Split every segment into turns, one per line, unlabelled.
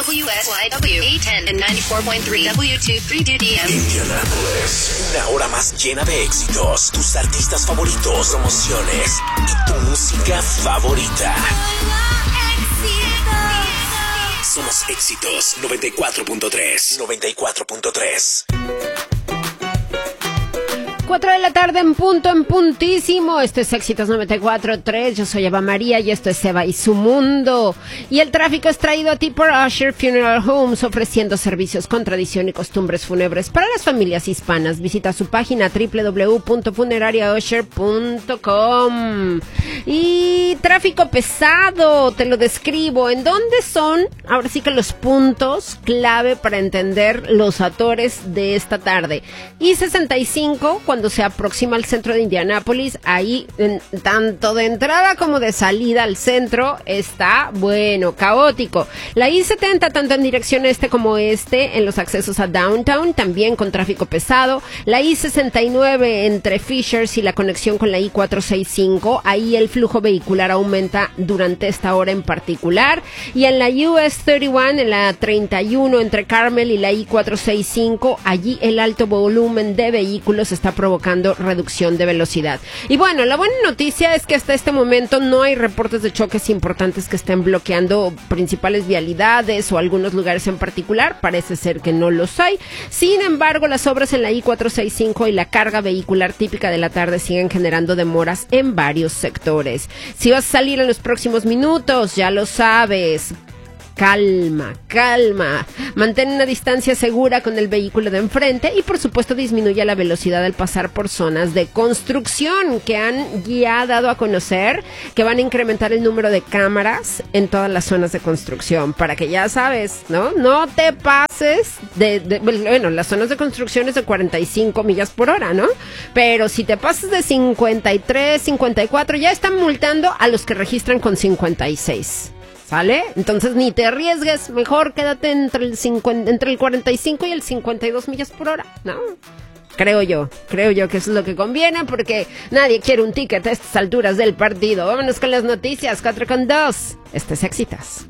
WSYW 810 and 94.3 W23DDM.
Indianapolis, una hora más llena de éxitos, tus artistas favoritos, promociones y tu música favorita. Somos Éxitos 94.3. 94.3.
4 de la tarde en puntísimo. Esto es Éxitos 94.3. Yo soy Eva María y esto es Eva y su mundo. Y el tráfico es traído a ti por Usher Funeral Homes, ofreciendo servicios con tradición y costumbres fúnebres para las familias hispanas. Visita su página www.funerariausher.com. Y tráfico pesado, te lo describo. ¿En dónde son? Ahora sí que los puntos clave para entender los atores de esta tarde. I-65, cuando se aproxima al centro de Indianápolis, ahí tanto de entrada como de salida al centro está, caótico. La I-70, tanto en dirección este como este, en los accesos a Downtown, también con tráfico pesado. La I-69 entre Fishers y la conexión con la I-465, ahí el flujo vehicular aumenta durante esta hora en particular. Y en la US 31, en la 31 entre Carmel y la I-465, allí el alto volumen de vehículos está provocando reducción de velocidad. Y bueno, la buena noticia es que hasta este momento no hay reportes de choques importantes que estén bloqueando principales vialidades o algunos lugares en particular. Parece ser que no los hay. Sin embargo, las obras en la I-465 y la carga vehicular típica de la tarde siguen generando demoras en varios sectores. Si vas a salir en los próximos minutos, ya lo sabes. Calma. Mantén una distancia segura con el vehículo de enfrente y por supuesto disminuye la velocidad al pasar por zonas de construcción que han ya dado a conocer que van a incrementar el número de cámaras en todas las zonas de construcción para que ya sabes, no te pases las zonas de construcción es de 45 millas por hora, ¿no? Pero si te pasas de 53, 54, ya están multando a los que registran con 56. ¿Sale? Entonces ni te arriesgues, mejor quédate entre el 45 y el 52 millas por hora, ¿no? Creo yo que eso es lo que conviene porque nadie quiere un ticket a estas alturas del partido. Vámonos con las noticias, 4:2. Este es Éxitos.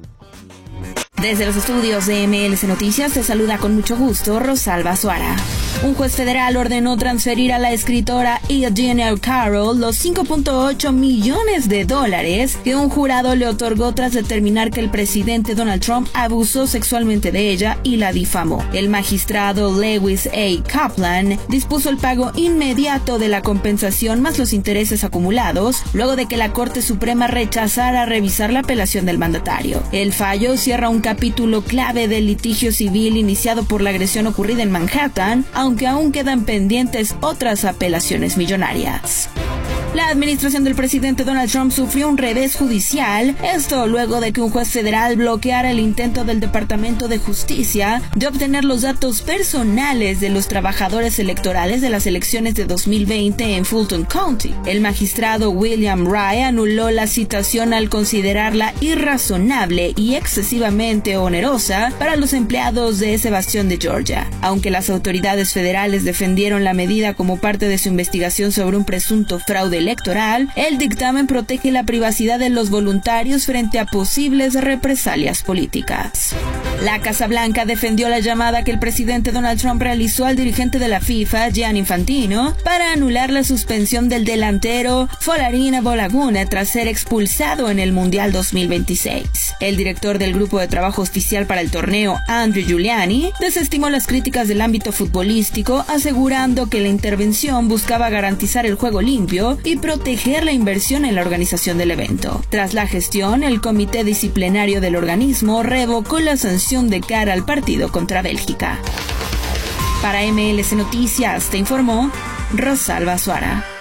Desde los estudios de MLS Noticias se saluda con mucho gusto Rosalba Suara. Un juez federal ordenó transferir a la escritora Eugenia Carroll los $5.8 millones que un jurado le otorgó tras determinar que el presidente Donald Trump abusó sexualmente de ella y la difamó. El magistrado Lewis A. Kaplan dispuso el pago inmediato de la compensación más los intereses acumulados, luego de que la Corte Suprema rechazara revisar la apelación del mandatario. El fallo cierra un capítulo clave del litigio civil iniciado por la agresión ocurrida en Manhattan, aunque aún quedan pendientes otras apelaciones millonarias. La administración del presidente Donald Trump sufrió un revés judicial, esto luego de que un juez federal bloqueara el intento del Departamento de Justicia de obtener los datos personales de los trabajadores electorales de las elecciones de 2020 en Fulton County. El magistrado William Rye anuló la citación al considerarla irrazonable y excesivamente onerosa para los empleados de ese bastión de Georgia. Aunque las autoridades federales defendieron la medida como parte de su investigación sobre un presunto fraude electoral, el dictamen protege la privacidad de los voluntarios frente a posibles represalias políticas. La Casa Blanca defendió la llamada que el presidente Donald Trump realizó al dirigente de la FIFA, Gianni Infantino, para anular la suspensión del delantero Folarin Balogun tras ser expulsado en el Mundial 2026. El director del grupo de trabajo oficial para el torneo, Andrew Giuliani, desestimó las críticas del ámbito futbolístico, asegurando que la intervención buscaba garantizar el juego limpio y proteger la inversión en la organización del evento. Tras la gestión, el comité disciplinario del organismo revocó la sanción de cara al partido contra Bélgica. Para MLS Noticias, te informó Rosalba Suara.